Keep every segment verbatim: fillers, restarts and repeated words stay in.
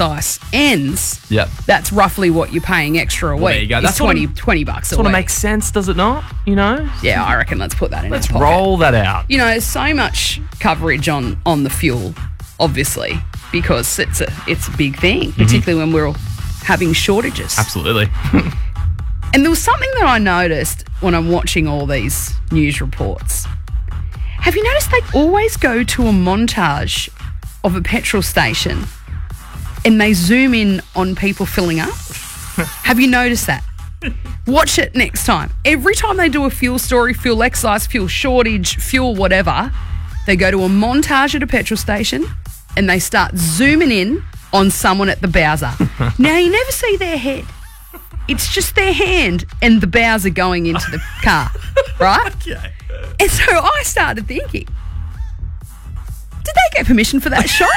ice ends, Yep. that's roughly what you're paying extra a Well, week. there you go. Is That's sort of- twenty, twenty bucks a Sort of week. makes sense, does it not? You know? Yeah, I reckon let's put that in Let's our pocket. roll that out. You know, there's so much coverage on, on the fuel, obviously, because it's a, it's a big thing, particularly when we're all having shortages. Absolutely. And there was something that I noticed when I'm watching all these news reports. Have you noticed they always go to a montage of a petrol station and they zoom in on people filling up? Have you noticed that? Watch it next time. Every time they do a fuel story, fuel excise, fuel shortage, fuel whatever, they go to a montage at a petrol station and they start zooming in on someone at the Bowser. Now, you never see their head. It's just their hand and the Bowser going into the car, right? Okay. And so I started thinking, did they get permission for that shot?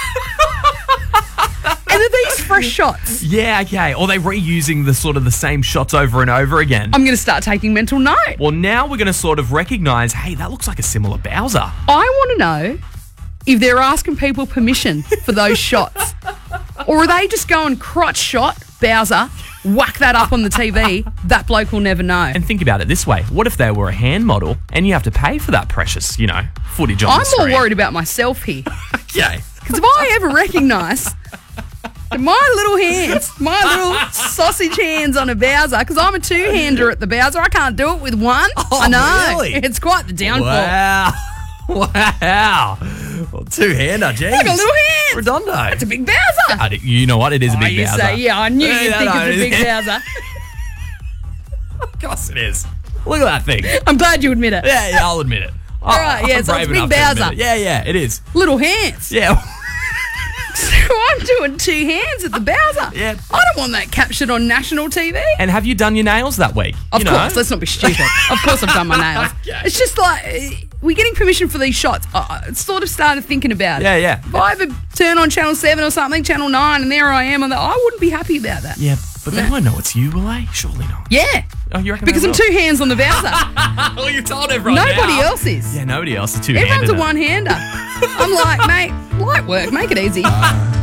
And are these fresh shots? Yeah, okay. Or they reusing the sort of the same shots over and over again. I'm going to start taking mental note. Well, now we're going to sort of recognise, hey, that looks like a similar Bowser. I want to know if they're asking people permission for those shots. Or are they just going crotch shot, Bowser, whack that up on the T V, that bloke will never know. And think about it this way. What if they were a hand model and you have to pay for that precious, you know, footage on I'm the screen? more worried about myself here. Okay. Because if I ever recognise that my little hands, my little sausage hands on a Bowser, because I'm a two-hander at the Bowser, I can't do it with one. Oh, I know. really? It's quite the downfall. Wow. Wow. Well, two-hander, geez. Look at little hands. Redondo. It's a big Bowser. I d- You know what? It is a Oh, big you Bowser. say, yeah, I knew Yeah, you'd no, think no, it's a big it is. Bowser. Of course it is. Look at that thing. I'm glad you admit it. Yeah, yeah, I'll admit it. All right, yeah, I'm so brave it's big enough to admit Bowser. it. Yeah, yeah, it is. Little hands. Yeah. So I'm doing two hands at the Bowser. Yeah. I don't want that captured on national T V. And have you done your nails that week? Of you course, know? let's not be stupid. Of course I've done my nails. Okay. It's just like, uh, we're getting permission for these shots. I I sort of started thinking about it. Yeah, yeah. If I ever turn on Channel seven or something, Channel nine, and there I am, on the, I wouldn't be happy about that. Yeah, but they won't know it's you, will they? Surely not. Yeah. Oh, you reckon Because they I'm will? two hands on the Bowser. Well, you told everyone Nobody now. else is. Yeah, nobody else is two-handed. Everyone's a one-hander. I'm like, mate, light work, make it easy.